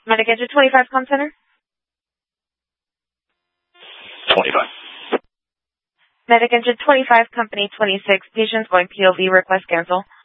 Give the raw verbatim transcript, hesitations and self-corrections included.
Medic Engine twenty-five, Com Center. twenty-five. Medic Engine twenty-five, Company twenty-six, patients going P O V, request cancel.